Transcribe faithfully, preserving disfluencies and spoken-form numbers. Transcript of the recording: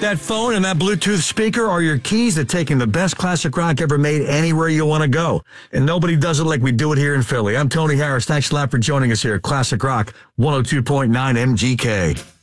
That phone and that Bluetooth speaker are your keys to taking the best classic rock ever made anywhere you want to go. And nobody does it like we do it here in Philly. I'm Tony Harris. Thanks a lot for joining us here at Classic Rock one oh two point nine M G K.